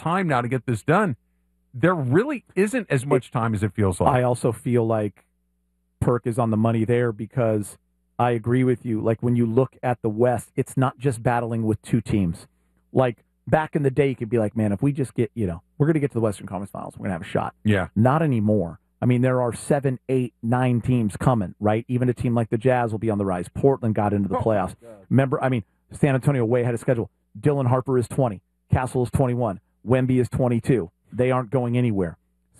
time now to get this done. There really isn't as much time as it feels like. I also feel like Perk is on the money there because I agree with you. Like when you look at the West, it's not just battling with two teams. Like back in the day, you could be like, man, if we just get, we're going to get to the Western Conference Finals, we're going to have a shot. Yeah. Not anymore. I mean, there are 7, 8, 9 teams coming, right? Even a team like the Jazz will be on the rise. Portland got into the playoffs. Remember, San Antonio way ahead of schedule. Dylan Harper is 20. Castle is 21. Wemby is 22. They aren't going anywhere.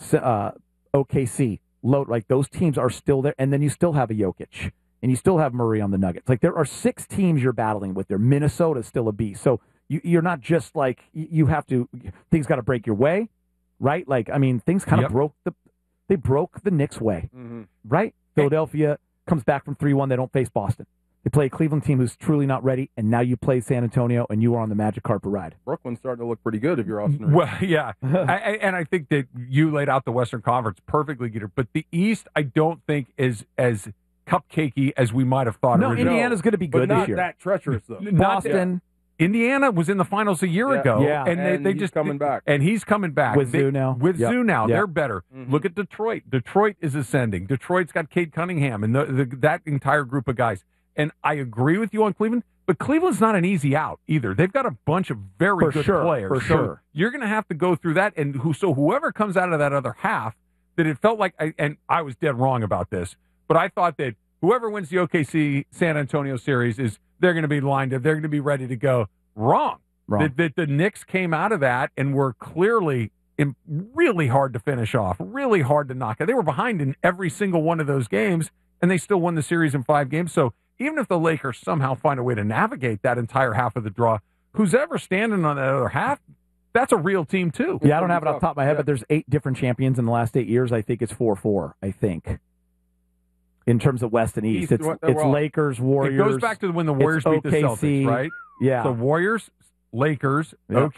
OKC, like those teams are still there. And then you still have a Jokic. And you still have Murray on the Nuggets. Like there are 6 teams you're battling with there. Minnesota's still a beast. So you're not just like, you have to, things got to break your way, right? Like, things kind of broke the Knicks' way, right? Philadelphia comes back from 3-1. They don't face Boston. They play a Cleveland team who's truly not ready, and now you play San Antonio, and you are on the magic carpet ride. Brooklyn's starting to look pretty good if you're Austin Reeves. Well, yeah. And I think that you laid out the Western Conference perfectly, Gator. But the East, I don't think is as cupcakey as we might have thought. No, Indiana's going to be good this year. Not that treacherous, though. Boston. Indiana was in the finals a year ago. Yeah. And they he's just coming back. And he's coming back. With Zoo now. With Zoo now. They're better. Mm-hmm. Look at Detroit. Detroit is ascending. Detroit's got Cade Cunningham and that entire group of guys. And I agree with you on Cleveland, but Cleveland's not an easy out either. They've got a bunch of very good players. For sure. You're going to have to go through that. And whoever comes out of that other half, that it felt like, and I was dead wrong about this, but I thought that whoever wins the OKC San Antonio series they're going to be lined up. They're going to be ready to go. Wrong. That the Knicks came out of that and were clearly really hard to finish off, really hard to knock out. They were behind in every single one of those games, and they still won the series in 5 games. So even if the Lakers somehow find a way to navigate that entire half of the draw, who's ever standing on that other half, that's a real team too. Yeah, I don't have it off the top of my head, but there's 8 different champions in the last 8 years. I think it's 4-4, I think. In terms of West and East, it's Lakers, Warriors. It goes back to when the Warriors beat the Celtics, right? Yeah. So Warriors, Lakers,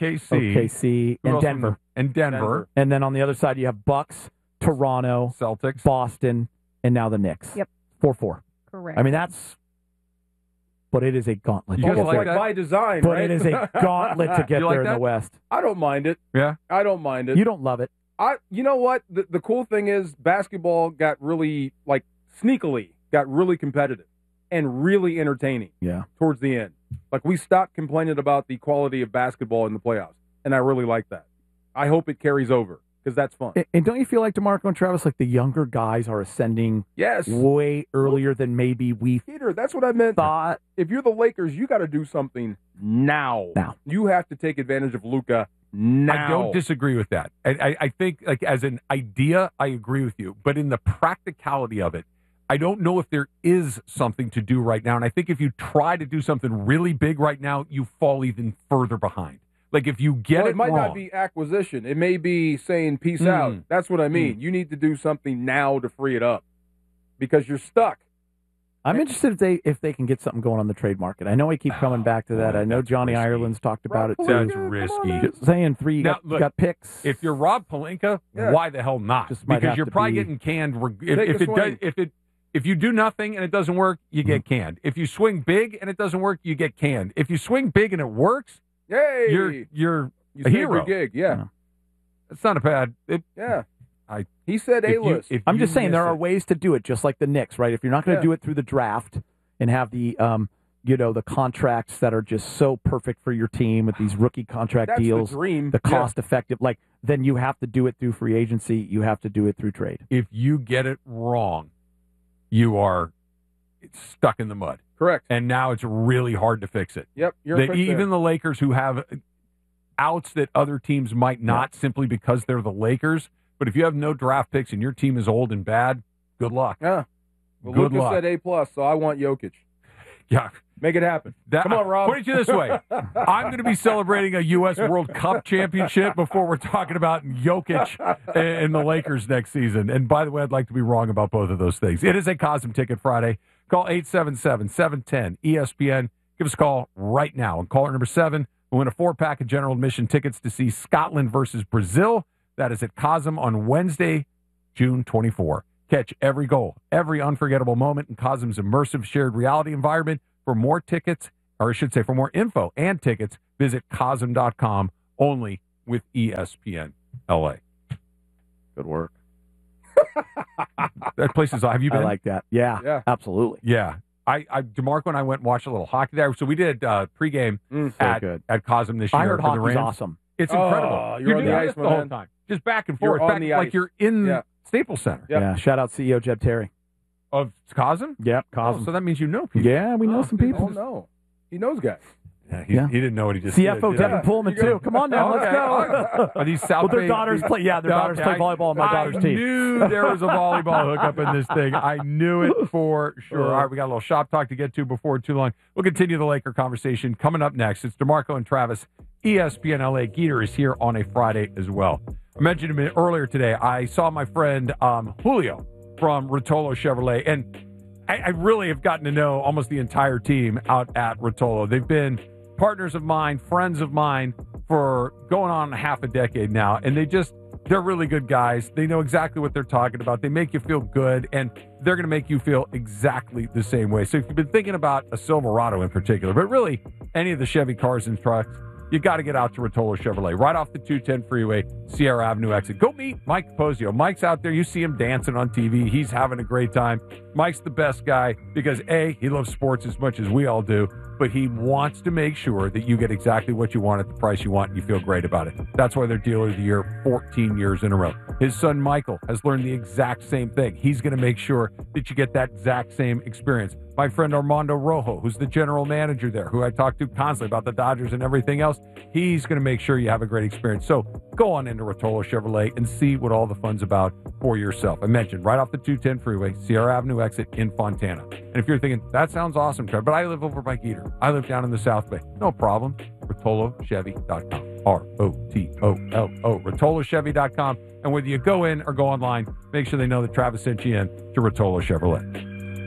OKC, and Denver. And then on the other side, you have Bucks, Toronto, Celtics, Boston, and now the Knicks. Yep. 4-4. Correct. But it is a gauntlet. Almost like by design, but right? it is a gauntlet to get there in the West. I don't mind it. Yeah. I don't mind it. You don't love it. You know what? The cool thing is basketball got really, sneakily, got really competitive and really entertaining towards the end. Like, we stopped complaining about the quality of basketball in the playoffs, and I really like that. I hope it carries over, because that's fun. And don't you feel like, DeMarco and Travis, like the younger guys are ascending way earlier than maybe we Peter, that's what I meant. thought? If you're the Lakers, you got to do something now. You have to take advantage of Luka now. I don't disagree with that. I think, as an idea, I agree with you. But in the practicality of it, I don't know if there is something to do right now. And I think if you try to do something really big right now, you fall even further behind. Like, if you get it might wrong, not be acquisition. It may be saying peace out. That's what I mean. You need to do something now to free it up because you're stuck. I'm interested if they can get something going on the trade market. I know I keep coming back to that. I know Johnny Ireland's talked about it too. Sounds risky. Just saying 3 got picks. If you're Rob Pelinka, why the hell not? Because you're probably getting canned. If you do nothing and it doesn't work, you get canned. If you swing big and it doesn't work, you get canned. If you swing big and it works, you're a hero. Gig, It's not a bad. He said A-list. I'm just saying there are ways to do it, just like the Knicks, right? If you're not going to do it through the draft and have the the contracts that are just so perfect for your team with these rookie contract deals, the cost effective, then you have to do it through free agency. You have to do it through trade. If you get it wrong, you are stuck in the mud. Correct. And now it's really hard to fix it. Yep. Even the Lakers, who have outs that other teams might not, simply because they're the Lakers. But if you have no draft picks and your team is old and bad, good luck. Yeah. Well, good Lucas luck. said A+, so I want Jokic. Yeah. Make it happen. Come on, Rob. Put it this way. I'm going to be celebrating a U.S. World Cup championship before we're talking about Jokic and the Lakers next season. And by the way, I'd like to be wrong about both of those things. It is a Cosm Ticket Friday. Call 877-710-ESPN. Give us a call right now. And caller number 7 will win a 4-pack of general admission tickets to see Scotland versus Brazil. That is at Cosm on Wednesday, June 24. Catch every goal, every unforgettable moment in Cosm's immersive shared reality environment. For more tickets, or I should say for more info and tickets, visit Cosm.com. Only with ESPN LA. Good work. That place is. Have you been? I like that. Yeah. Absolutely. Yeah. DeMarco and I went and watched a little hockey there. So we did pregame at Cosm this year. I heard for the hockey's Rams. awesome. It's incredible. You're on the ice, the whole time, just back and forth, like you're in Staples Center. Yep. Yeah. Shout out CEO Jeb Terry of Cosm. Yep, Cosm. Oh, so that means you know people. Yeah, we know some people. Oh no, he knows guys. Yeah, he didn't know what he just CFO did. Devin Pullman too. Come on now, let's go. Are these South their Bay? daughters play. Yeah, their daughters play volleyball on my daughter's team. I knew there was a volleyball hookup in this thing. I knew it for sure. All right, we got a little shop talk to get to before too long. We'll continue the Laker conversation coming up next. It's DeMarco and Travis, ESPN LA. Geeter is here on a Friday as well. I mentioned him earlier today. I saw my friend Julio from Rotolo Chevrolet, and I really have gotten to know almost the entire team out at Rotolo. They've been partners of mine, friends of mine for going on half a decade now, and they're really good guys. They know exactly what they're talking about. They make you feel good, and they're going to make you feel exactly the same way. So if you've been thinking about a Silverado in particular, but really any of the Chevy cars and trucks, you got to get out to Rotolo Chevrolet, right off the 210 freeway, Sierra Avenue exit. Go meet Mike Capozio. Mike's out there. You see him dancing on TV. He's having a great time. Mike's the best guy because, A, he loves sports as much as we all do, but he wants to make sure that you get exactly what you want at the price you want and you feel great about it. That's why they're Dealer of the Year 14 years in a row. His son, Michael, has learned the exact same thing. He's going to make sure that you get that exact same experience. My friend Armando Rojo, who's the general manager there, who I talk to constantly about the Dodgers and everything else, he's going to make sure you have a great experience. So go on into Rotolo Chevrolet and see what all the fun's about for yourself. I mentioned right off the 210 freeway, Sierra Avenue exit in Fontana. And if you're thinking, that sounds awesome, Trevor, but I live over by Geeter. I live down in the South Bay. No problem. RotoloChevy.com. ROTOLO. RotoloChevy.com. And whether you go in or go online, make sure they know that Travis sent you in to Rotolo Chevrolet.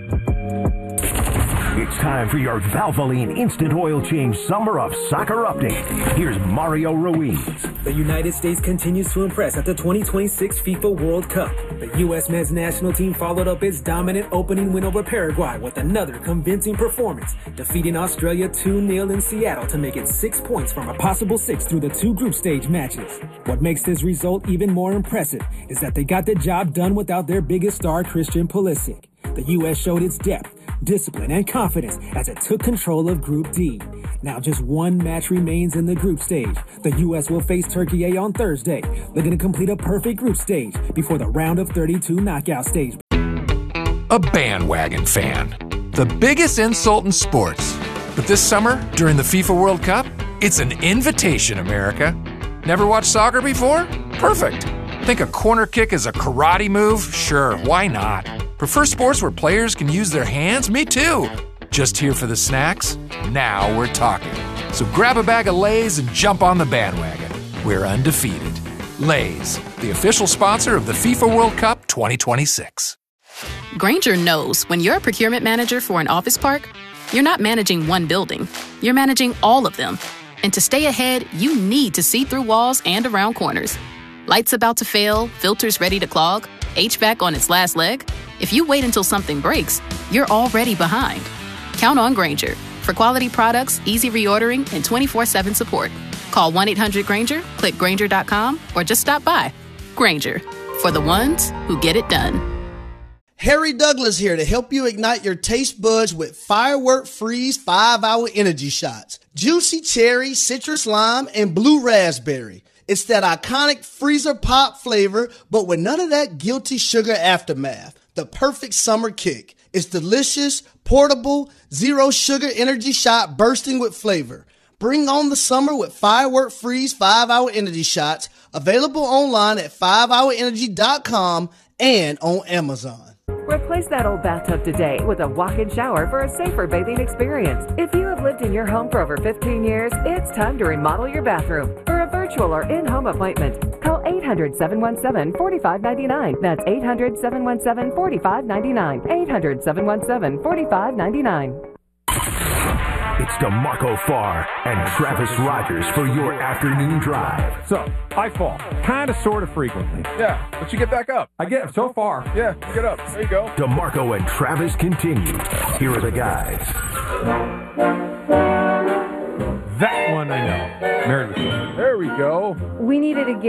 It's time for your Valvoline Instant Oil Change Summer of Soccer update. Here's Mario Ruiz. The United States continues to impress at the 2026 FIFA World Cup. The U.S. men's national team followed up its dominant opening win over Paraguay with another convincing performance, defeating Australia 2-0 in Seattle to make it 6 points from a possible 6 through the 2 group stage matches. What makes this result even more impressive is that they got the job done without their biggest star, Christian Pulisic. The U.S. showed its depth, discipline, and confidence as it took control of Group D. Now just one match remains in the group stage. The U.S. will face Turkey A on Thursday, looking to complete a perfect group stage before the round of 32 knockout stage. A bandwagon fan. The biggest insult in sports. But this summer, during the FIFA World Cup, it's an invitation, America. Never watched soccer before? Perfect. Think a corner kick is a karate move? Sure, why not? Prefer sports where players can use their hands? Me too. Just here for the snacks? Now we're talking. So grab a bag of Lay's and jump on the bandwagon. We're undefeated. Lay's, the official sponsor of the FIFA World Cup 2026. Grainger knows when you're a procurement manager for an office park, you're not managing one building. You're managing all of them. And to stay ahead, you need to see through walls and around corners. Lights about to fail, filters ready to clog, HVAC on its last leg. If you wait until something breaks, you're already behind. Count on Grainger for quality products, easy reordering, and 24/7 support. Call 1-800-GRAINGER, click Grainger.com, or just stop by. Grainger, for the ones who get it done. Harry Douglas here to help you ignite your taste buds with Firework Freeze 5-Hour Energy Shots. Juicy cherry, citrus lime, and blue raspberry. It's that iconic freezer pop flavor, but with none of that guilty sugar aftermath. The perfect summer kick. It's delicious, portable, zero sugar energy shot bursting with flavor. Bring on the summer with Firework Freeze 5-Hour Energy Shots, available online at 5hourenergy.com and on Amazon. Replace that old bathtub today with a walk-in shower for a safer bathing experience. If you have lived in your home for over 15 years, it's time to remodel your bathroom. For a virtual or in-home appointment, call 800-717-4599. That's 800-717-4599. 800-717-4599. It's DeMarco Farr and Travis Rogers for your afternoon drive. So, I fall. Kind of, sort of frequently. Yeah, but you get back up. I get so far. Yeah, you get up. There you go. DeMarco and Travis continue. Here are the guys. That one I know. Married with Children. There we go. We needed a